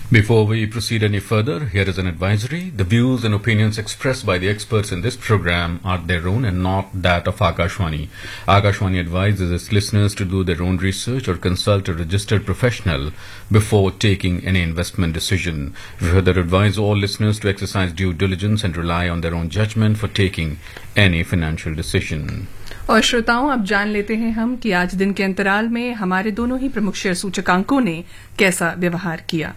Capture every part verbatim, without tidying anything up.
Before we proceed any further, here is an advisory. The views and opinions expressed by the experts in this program are their own and not that of Akashwani. Akashwani advises its listeners to do their own research or consult a registered professional before taking any investment decision. We further advise all listeners to exercise due diligence and rely on their own judgment for taking any financial decision. और श्रोताओं, अब जान लेते हैं हम कि आज दिन के अंतराल में हमारे दोनों ही प्रमुख शेयर सूचकांकों ने कैसा व्यवहार किया।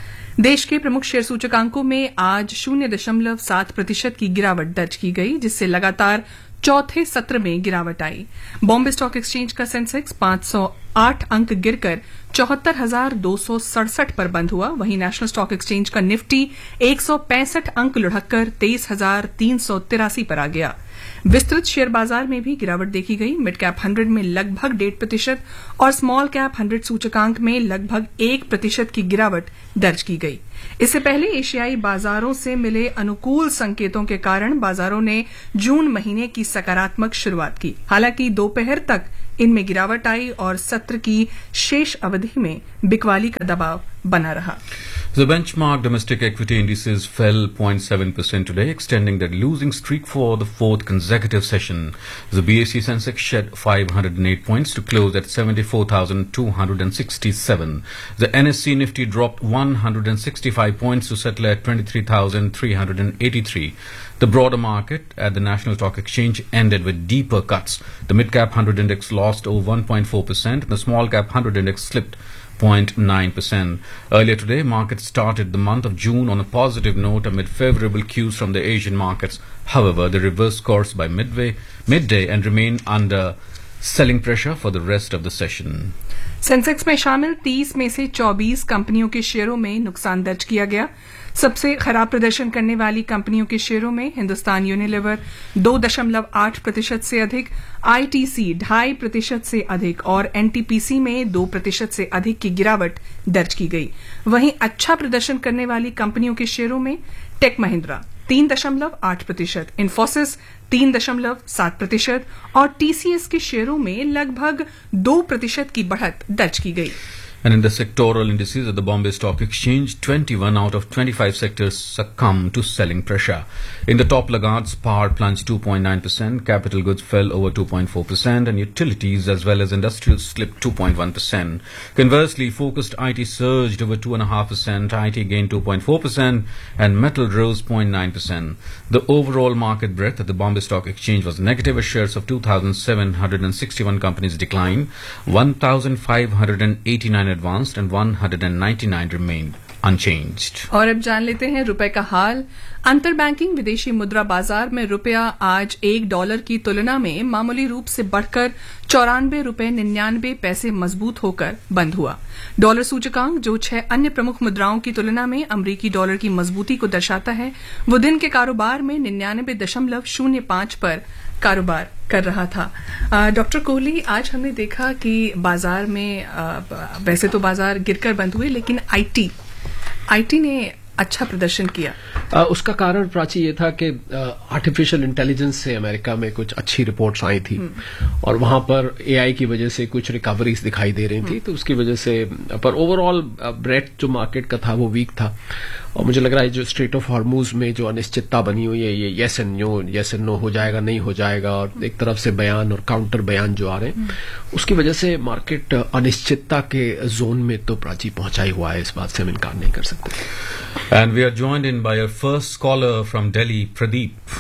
देश के प्रमुख शेयर सूचकांकों में आज शून्य दशमलव सात प्रतिशत की गिरावट दर्ज की गई, जिससे लगातार चौथे सत्र में गिरावट आई। बॉम्बे स्टॉक एक्सचेंज का सेंसेक्स पांच सौ आठ अंक गिरकर चौहत्तर हजार दो सौ सड़सठ पर बंद हुआ। वहीं नेशनल स्टॉक एक्सचेंज का निफ्टी एक सौ पैंसठ अंक लुढ़ककर तेईस हजार तीन सौ तिरासी पर आ गया। विस्तृत शेयर बाजार में भी गिरावट देखी गई। मिड कैप हंड्रेड में लगभग डेढ़ प्रतिशत और स्मॉल कैप हंड्रेड सूचकांक में लगभग एक प्रतिशत की गिरावट दर्ज की गई। इससे पहले एशियाई बाजारों से मिले अनुकूल संकेतों के कारण बाजारों ने जून महीने की सकारात्मक शुरुआत की। हालांकि दोपहर तक इनमें गिरावट आई और सत्र की शेष अवधि में बिकवाली का दबाव बना रहा। The benchmark domestic equity indices fell zero point seven percent today, extending their losing streak for the fourth consecutive session. The B S E Sensex shed five hundred eight points to close at seventy-four thousand two hundred sixty-seven. The N S E Nifty dropped one hundred sixty-five points to settle at twenty-three thousand three hundred eighty-three. The broader market at the National Stock Exchange ended with deeper cuts. The mid-cap one hundred index lost over one point four percent and the small-cap one hundred index slipped zero point nine percent. Earlier today, markets started the month of June on a positive note amid favorable cues from the Asian markets. However, they reversed course by midway, midday and remain under selling pressure for the rest of the session. Sensex में शामिल तीस में से चौबीस कंपनियों के शेयरों में नुकसान दर्ज किया गया। सबसे खराब प्रदर्शन करने वाली कंपनियों के शेयरों में हिंदुस्तान यूनिलीवर दो दशमलव आठ प्रतिशत से अधिक, आईटीसी ढाई प्रतिशत से अधिक और एनटीपीसी में दो प्रतिशत से अधिक की गिरावट दर्ज की गई। वहीं अच्छा प्रदर्शन करने वाली कंपनियों के शेयरों में टेक महिंद्रा तीन दशमलव आठ प्रतिशत, इन्फोसिस तीन दशमलव सात प्रतिशत और टीसीएस के शेयरों में लगभग दो प्रतिशत की बढ़त दर्ज की गई। And in the sectoral indices at the Bombay Stock Exchange, twenty-one out of twenty-five sectors succumbed to selling pressure. In the top laggards, power plunged two point nine percent, capital goods fell over two point four percent, and utilities as well as industrials slipped two point one percent. Conversely, focused I T surged over two point five percent, I T gained two point four percent, and metal rose zero point nine percent. The overall market breadth at the Bombay Stock Exchange was negative as shares of two thousand seven hundred sixty-one companies declined, one thousand five hundred eighty-nine advanced and one hundred ninety-nine remained unchanged. और अब जान लेते हैं रुपए का हाल। अंतर banking विदेशी मुद्रा बाजार में रुपया आज एक डॉलर की तुलना में मामूली रूप से बढ़कर चौरानवे रुपए निन्यानवे पैसे मजबूत होकर बंद हुआ। डॉलर सूचकांक, जो छह अन्य प्रमुख मुद्राओं की तुलना में अमरीकी डॉलर की मजबूती को दर्शाता है, वो दिन के कारोबार में निन्यानवे दशमलव शून्य पांच पर कारोबार कर रहा था। डॉक्टर कोहली, आज हमने देखा कि बाजार में आ, वैसे तो बाजार गिरकर बंद हुए, लेकिन आईटी आईटी ने अच्छा प्रदर्शन किया। आ, उसका कारण प्राची ये था कि आर्टिफिशियल इंटेलिजेंस से अमेरिका में कुछ अच्छी रिपोर्ट्स आई थी और वहां पर एआई की वजह से कुछ रिकवरीज दिखाई दे रही थी, तो उसकी वजह से, पर ओवरऑल ब्रेड जो मार्केट का था वो वीक था। और मुझे लग रहा है जो स्ट्रेट ऑफ हॉर्मूज में जो अनिश्चितता बनी हुई है, ये yes and no yes and no हो जाएगा नहीं हो जाएगा, और एक तरफ से बयान और काउंटर बयान जो आ रहे हैं, उसकी वजह से मार्केट अनिश्चितता के जोन में तो प्राची पहुंचा ही हुआ है। इस बात से हम इनकार नहीं कर सकते। And we are joined in by our first scholar from Delhi, Pradeep.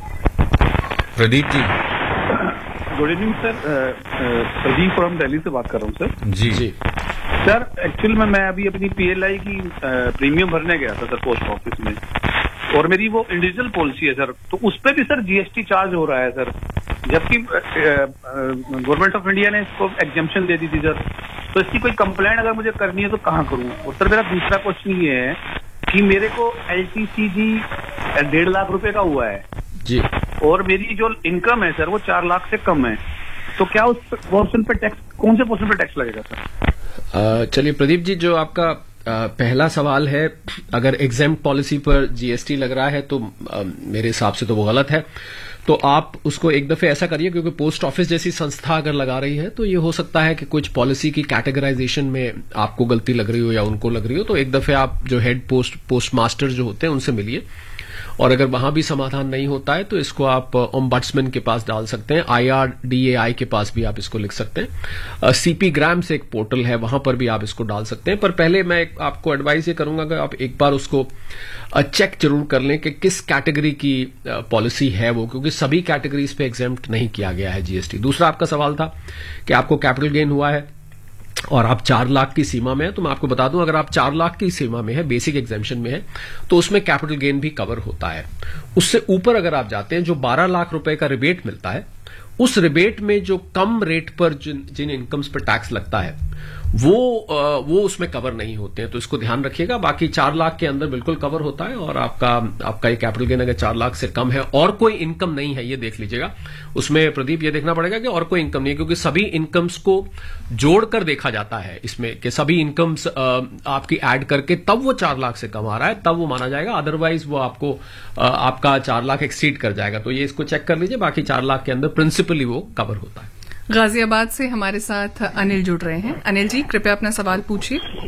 Pradeep ji. Good evening sir, Pradeep from Delhi से बात कर रहा हूँ सर। जी जी सर, एक्चुअल में मैं अभी अपनी पीएलआई की प्रीमियम भरने गया था सर पोस्ट ऑफिस में, और मेरी वो इंडिविजुअल पॉलिसी है सर, तो उस पर भी सर जीएसटी चार्ज हो रहा है सर, जबकि गवर्नमेंट ऑफ इंडिया ने इसको एग्जेम्पशन दे दी थी सर। तो इसकी कोई कंप्लेंट अगर मुझे करनी है तो कहाँ करूँ? और सर मेरा दूसरा क्वेश्चन ये है कि मेरे को एलटीसीजी डेढ़ लाख रुपए का हुआ है जी, और मेरी जो इनकम है सर वो चार लाख से कम है, तो क्या उस पोर्शन पे टैक्स, कौन से पोर्शन पे टैक्स लगेगा सर? चलिए प्रदीप जी, जो आपका आ, पहला सवाल है, अगर एग्जेम्प्ट पॉलिसी पर जीएसटी लग रहा है तो आ, मेरे हिसाब से तो वो गलत है। तो आप उसको एक दफे ऐसा करिए, क्योंकि पोस्ट ऑफिस जैसी संस्था अगर लगा रही है तो ये हो सकता है कि कुछ पॉलिसी की कैटेगराइजेशन में आपको गलती लग रही हो या उनको लग रही हो, तो एक दफे आप जो हेड पोस्ट पोस्ट मास्टर जो होते हैं उनसे मिलिए, और अगर वहां भी समाधान नहीं होता है तो इसको आप ओम्बड्समैन के पास डाल सकते हैं, आई आर डी ए आई के पास भी आप इसको लिख सकते हैं, सीपी ग्राम से एक पोर्टल है वहां पर भी आप इसको डाल सकते हैं। पर पहले मैं आपको एडवाइस ये करूंगा कि आप एक बार उसको चेक जरूर कर लें कि किस कैटेगरी की पॉलिसी है वो, क्योंकि सभी कैटेगरीज पे एग्जेम्प्ट नहीं किया गया है जीएसटी। दूसरा आपका सवाल था कि आपको कैपिटल गेन हुआ है और आप चार लाख की सीमा में है, तो मैं आपको बता दूं, अगर आप चार लाख की सीमा में है, बेसिक एग्जेम्पशन में है, तो उसमें कैपिटल गेन भी कवर होता है। उससे ऊपर अगर आप जाते हैं, जो बारह लाख रुपए का रिबेट मिलता है, उस रिबेट में जो कम रेट पर जिन जिन इनकम्स पर टैक्स लगता है वो वो उसमें कवर नहीं होते हैं, तो इसको ध्यान रखिएगा। बाकी चार लाख के अंदर बिल्कुल कवर होता है, और आपका आपका ये कैपिटल गेन अगर चार लाख से कम है और कोई इनकम नहीं है, ये देख लीजिएगा। उसमें प्रदीप ये देखना पड़ेगा कि और कोई इनकम नहीं है, क्योंकि सभी इनकम्स को जोड़कर देखा जाता है इसमें, कि सभी इनकम्स आपकी ऐड करके तब वो चार लाख से कम आ रहा है, तब वो माना जाएगा, अदरवाइज वो आपको आपका चार लाख एक्सीड कर जाएगा। तो ये इसको चेक कर लीजिए। बाकी चार लाख के अंदर प्रिंसिपली वो कवर होता है। गाजियाबाद से हमारे साथ अनिल जुड़ रहे हैं। अनिल जी, कृपया अपना सवाल पूछिए।